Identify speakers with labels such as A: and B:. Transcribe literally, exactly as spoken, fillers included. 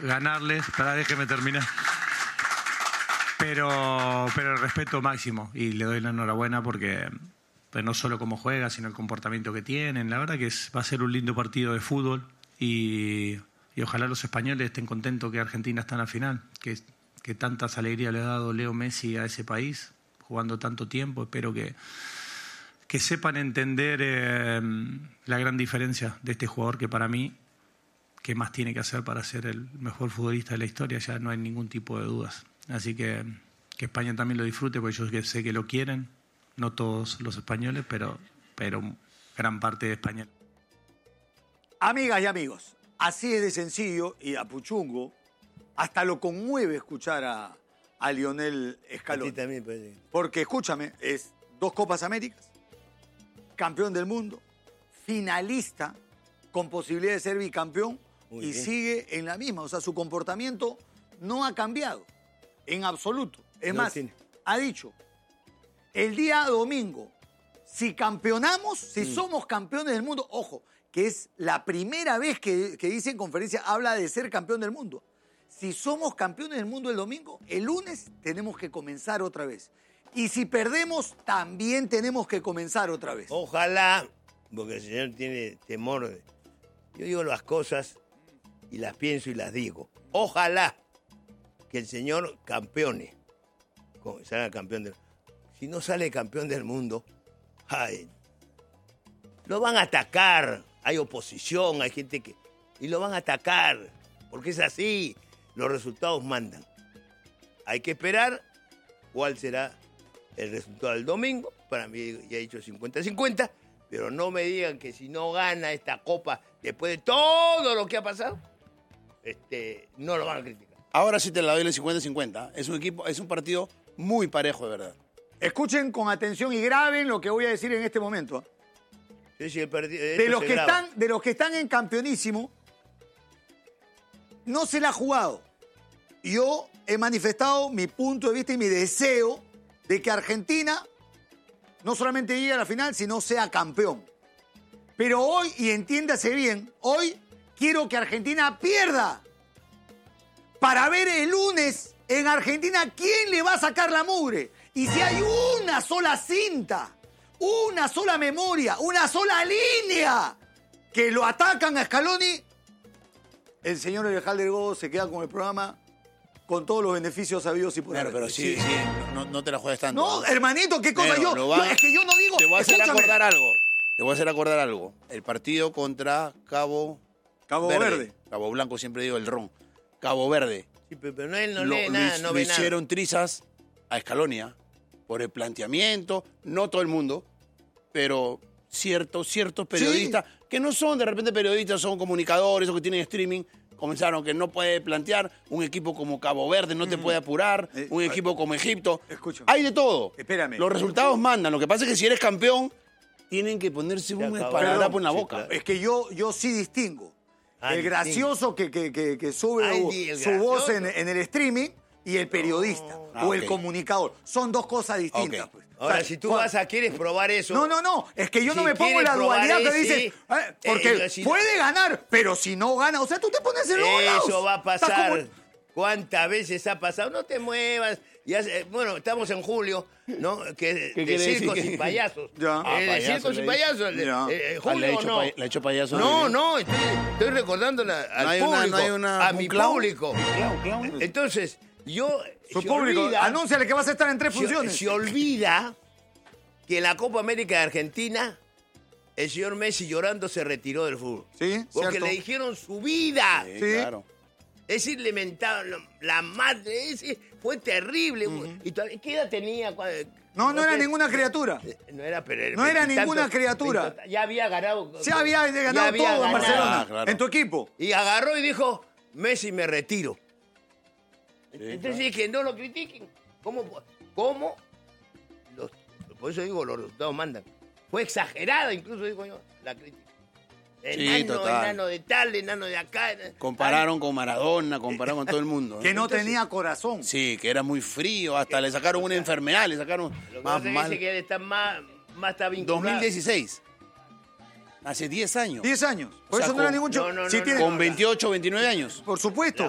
A: ganarles, para déjeme terminar. Pero, pero el respeto máximo y le doy la enhorabuena porque pues no solo cómo juega, sino el comportamiento que tienen. La verdad que es, va a ser un lindo partido de fútbol y, y ojalá los españoles estén contentos que Argentina está en la final, que, que tantas alegrías le ha dado Leo Messi a ese país, jugando tanto tiempo. Espero que, que sepan entender eh, la gran diferencia de este jugador que para mí, ¿qué más tiene que hacer para ser el mejor futbolista de la historia? Ya no hay ningún tipo de dudas. Así que que España también lo disfrute, porque yo sé que lo quieren, no todos los españoles, pero, pero gran parte de España.
B: Amigas y amigos, así es de sencillo y a Puchungo hasta lo conmueve escuchar a, a Lionel Scaloni.
C: A ti también, pues.
B: Porque, escúchame, es dos Copas Américas, campeón del mundo, finalista, con posibilidad de ser bicampeón, Muy y bien. sigue en la misma. O sea, su comportamiento no ha cambiado en absoluto. Es no más, tiene. ha dicho, el día domingo, si campeonamos, si mm. somos campeones del mundo, ojo, que es la primera vez que, que dice en conferencia, habla de ser campeón del mundo. Si somos campeones del mundo el domingo, el lunes tenemos que comenzar otra vez. Y si perdemos, también tenemos que comenzar otra vez.
C: Ojalá, porque el señor tiene temor de... Yo digo las cosas y las pienso y las digo. Ojalá que el señor campeone, salga campeón del... Si no sale campeón del mundo, ay, lo van a atacar. Hay oposición, hay gente que... Y lo van a atacar, porque es así. Los resultados mandan. Hay que esperar cuál será el resultado del domingo. Para mí ya he dicho cincuenta cincuenta, pero no me digan que si no gana esta copa, después de todo lo que ha pasado, este, no lo van a criticar.
D: Ahora sí te la doy el cincuenta cincuenta. Es un equipo, es un partido muy parejo, de verdad.
B: Escuchen con atención y graben lo que voy a decir en este momento.
C: Sí, sí, el partido,
B: de, los que están, de los que están en campeonísimo, no se la ha jugado. Yo he manifestado mi punto de vista y mi deseo de que Argentina no solamente llegue a la final, sino sea campeón. Pero hoy, y entiéndase bien, hoy quiero que Argentina pierda para ver el lunes en Argentina quién le va a sacar la mugre. Y si hay una sola cinta, una sola memoria, una sola línea que lo atacan a Scaloni, el señor Alejandro Gómez se queda con el programa con todos los beneficios sabidos y por
D: Claro, pero sí, sí, no, no te la juegues tanto.
B: No, hermanito, ¿qué cosa
D: Pero
B: yo?
D: va,
B: yo? Es que yo no digo...
D: Te voy a hacer
B: escúchame.
D: acordar algo. Te voy a hacer acordar algo. El partido contra Cabo...
B: Cabo
D: Verde.
B: Verde.
D: Cabo Blanco, siempre digo el ron. Cabo Verde.
C: Sí, pero, pero no, él no
D: lo,
C: lee nada,
D: lo,
C: no
D: lo
C: ve
D: hicieron
C: nada.
D: trizas a Scalonia por el planteamiento, no todo el mundo, pero ciertos, ciertos periodistas, sí. que no son de repente periodistas, son comunicadores o que tienen streaming, comenzaron que no puede plantear un equipo como Cabo Verde, no te puede apurar, eh, un equipo como Egipto.
B: Escúchame.
D: Hay de todo.
B: Espérame.
D: Los resultados mandan. Lo que pasa es que si eres campeón, tienen que ponerse un esparadrapo en la boca.
B: Sí, claro. Es que yo, yo sí distingo. Ah, el gracioso que, que, que, que sube
C: Ay,
B: su voz en, en el streaming y el periodista oh. ah, o okay. el comunicador. Son dos cosas distintas. Okay. Pues.
C: Ahora, o sea, si tú vas a quieres probar eso...
B: No, no, no. Es que yo si no me pongo en la dualidad que dice... Eh, porque eh, si puede no... ganar, pero si no gana... O sea, tú te pones en los lados.
C: Eso va a pasar. Como... ¿Cuántas veces ha pasado? No te muevas. Ya, bueno, estamos en julio, ¿no? Que, de circos y payasos.
B: Ya.
C: Eh, ah, de payaso, circos y payasos.
B: Ya.
C: Eh, julio,
D: ah, ¿le
C: no.
D: ¿Le ha hecho payaso?
C: No, no. Estoy, estoy recordando la, al
D: no hay
C: público.
D: Una, no hay una,
C: a mi clown? público.
D: Clown, clown.
C: Entonces, yo...
B: Su público, olvida, anúnciale que vas a estar en tres funciones.
C: Se, se olvida que en la Copa América de Argentina el señor Messi llorando se retiró del fútbol.
B: Sí,
C: porque
B: cierto.
C: le dijeron su vida.
D: Sí, sí. Claro.
C: Es decir, le mentaron la madre. Es decir, fue terrible. Uh-huh. ¿Y ¿Qué edad tenía?
B: No, no, no era ninguna criatura.
C: No era, pero,
B: no era ninguna criatura.
C: Ya había ganado.
B: Se había ganado ya había todo ganado. en Barcelona, ah, claro. en tu equipo.
C: Y agarró y dijo, Messi, me retiro. Sí, Entonces dije, claro. no lo critiquen. ¿Cómo? ¿Cómo? Los, por eso digo, los resultados mandan. Fue exagerada, incluso digo yo, la crítica. Enano,
D: sí, total.
C: enano de tal, enano de acá.
D: Compararon con Maradona, compararon con todo el mundo.
B: Que no
C: Entonces,
B: tenía corazón.
D: Sí, que era muy frío, hasta le sacaron una enfermedad, le sacaron
C: lo que
D: más
C: no
D: mal.
C: Dice que está más, más está vinculado.
D: dos mil dieciséis. Hace diez años.
B: diez años. Por o sea, eso con, no era ningún...
C: No, no,
B: sí,
C: no,
B: tiene...
D: Con veintiocho, veintinueve años.
B: Por supuesto.